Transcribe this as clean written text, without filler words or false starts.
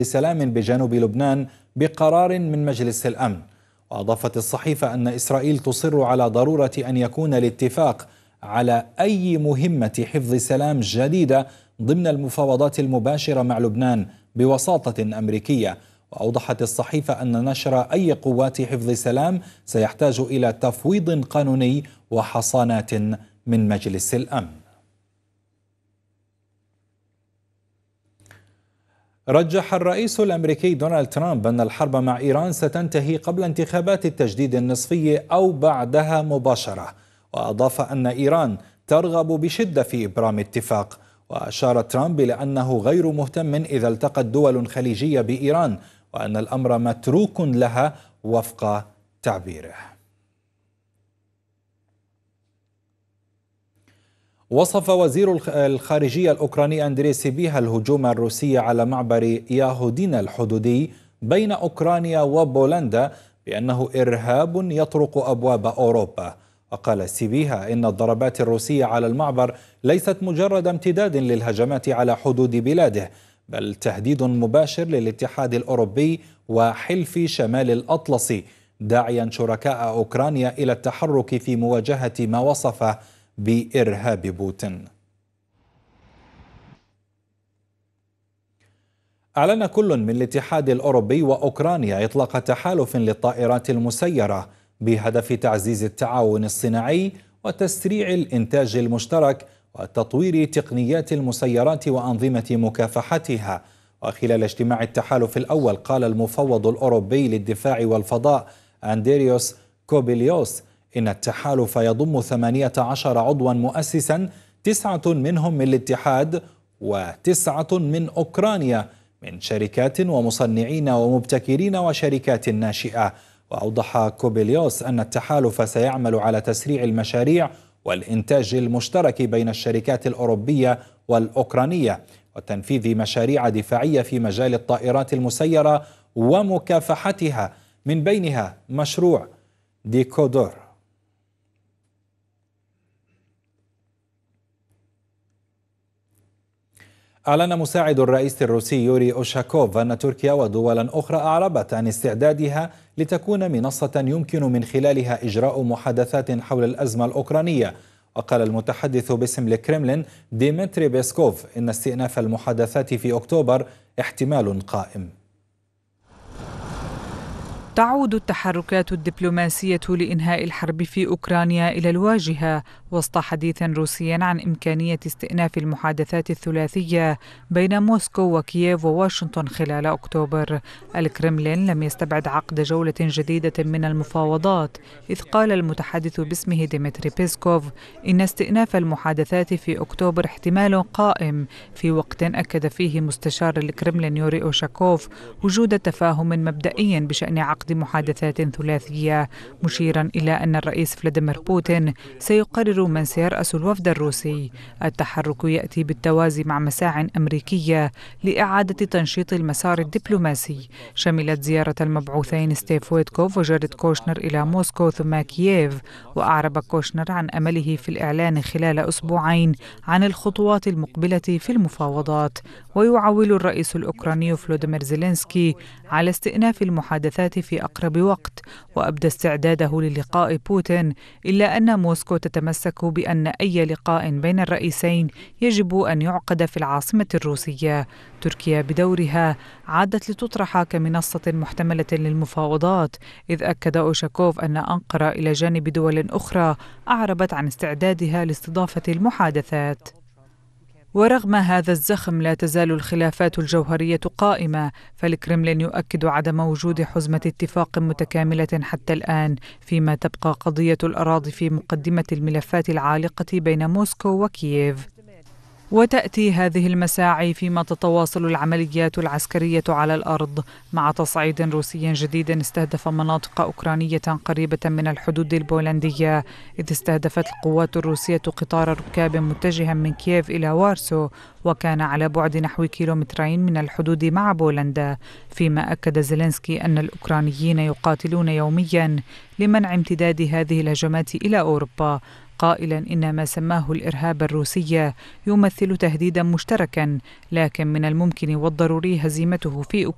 سلام بجنوب لبنان بقرار من مجلس الأمن. وأضافت الصحيفة أن إسرائيل تصر على ضرورة أن يكون الاتفاق على أي مهمة حفظ سلام جديدة ضمن المفاوضات المباشرة مع لبنان بوساطة أمريكية. وأوضحت الصحيفة أن نشر أي قوات حفظ سلام سيحتاج إلى تفويض قانوني وحصانات من مجلس الأمن. رجح الرئيس الأمريكي دونالد ترامب أن الحرب مع إيران ستنتهي قبل انتخابات التجديد النصفي أو بعدها مباشرة، وأضاف أن إيران ترغب بشدة في إبرام اتفاق. وأشار ترامب إلى أنه غير مهتم إذا التقت دول خليجية بإيران، وأن الأمر متروك لها وفق تعبيره. وصف وزير الخارجية الأوكراني أندري سيبيها الهجوم الروسي على معبر ياهودينا الحدودي بين أوكرانيا وبولندا بأنه إرهاب يطرق أبواب أوروبا. وقال سيبيها إن الضربات الروسية على المعبر ليست مجرد امتداد للهجمات على حدود بلاده، بل تهديد مباشر للاتحاد الأوروبي وحلف شمال الأطلسي، داعيا شركاء أوكرانيا إلى التحرك في مواجهة ما وصفه بإرهاب بوتين. أعلن كل من الاتحاد الأوروبي وأوكرانيا إطلاق تحالف للطائرات المسيرة بهدف تعزيز التعاون الصناعي وتسريع الإنتاج المشترك وتطوير تقنيات المسيرات وأنظمة مكافحتها. وخلال اجتماع التحالف الأول قال المفوض الأوروبي للدفاع والفضاء أندريوس كوبيليوس إن التحالف يضم 18 عضوا مؤسسا، 9 منهم من الاتحاد و9 من أوكرانيا، من شركات ومصنعين ومبتكرين وشركات ناشئة. وأوضح كوبيليوس أن التحالف سيعمل على تسريع المشاريع والإنتاج المشترك بين الشركات الأوروبية والأوكرانية، وتنفيذ مشاريع دفاعية في مجال الطائرات المسيرة ومكافحتها، من بينها مشروع ديكودور. أعلن مساعد الرئيس الروسي يوري أوشاكوف أن تركيا ودولا أخرى أعربت عن استعدادها لتكون منصة يمكن من خلالها إجراء محادثات حول الأزمة الأوكرانية. وقال المتحدث باسم الكرملين ديمتري بيسكوف إن استئناف المحادثات في أكتوبر احتمال قائم. تعود التحركات الدبلوماسية لإنهاء الحرب في أوكرانيا إلى الواجهة وسط حديث روسي عن إمكانية استئناف المحادثات الثلاثية بين موسكو وكييف وواشنطن خلال أكتوبر. الكرملين لم يستبعد عقد جولة جديدة من المفاوضات، إذ قال المتحدث باسمه ديمتري بيسكوف إن استئناف المحادثات في أكتوبر احتمال قائم، في وقت أكد فيه مستشار الكرملين يوري أوشاكوف وجود تفاهم مبدئي بشأن عقد محادثات ثلاثية، مشيرا إلى أن الرئيس فلاديمير بوتين سيقرر من سيرأس الوفد الروسي. التحرك يأتي بالتوازي مع مساع أمريكية لإعادة تنشيط المسار الدبلوماسي، شملت زيارة المبعوثين ستيف ويتكوف وجاريد كوشنر إلى موسكو ثم كييف. وأعرب كوشنر عن أمله في الإعلان خلال أسبوعين عن الخطوات المقبلة في المفاوضات. ويعول الرئيس الأوكراني فلوديمير زيلينسكي على استئناف المحادثات في أقرب وقت، وأبدى استعداده للقاء بوتين، إلا أن موسكو تتمسك بأن أي لقاء بين الرئيسين يجب أن يعقد في العاصمة الروسية. تركيا بدورها عادت لتطرح كمنصة محتملة للمفاوضات، إذ أكد أوشاكوف أن أنقرة إلى جانب دول أخرى أعربت عن استعدادها لاستضافة المحادثات. ورغم هذا الزخم لا تزال الخلافات الجوهرية قائمة، فالكرملين يؤكد عدم وجود حزمة اتفاق متكاملة حتى الآن، فيما تبقى قضية الأراضي في مقدمة الملفات العالقة بين موسكو وكييف. وتأتي هذه المساعي فيما تتواصل العمليات العسكرية على الأرض، مع تصعيد روسي جديد استهدف مناطق أوكرانية قريبة من الحدود البولندية، إذ استهدفت القوات الروسية قطار ركاب متجها من كييف إلى وارسو، وكان على بعد نحو كيلومترين من الحدود مع بولندا. فيما أكد زيلينسكي أن الأوكرانيين يقاتلون يوميا لمنع امتداد هذه الهجمات إلى أوروبا، قائلا إن ما سماه الإرهاب الروسي يمثل تهديدا مشتركا، لكن من الممكن والضروري هزيمته في أوكرانيا.